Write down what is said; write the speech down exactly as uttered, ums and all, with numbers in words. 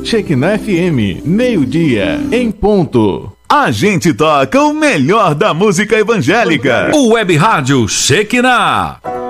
Shekinah F M, meio-dia, em ponto. A gente toca o melhor da música evangélica. O Web Rádio Shekinah.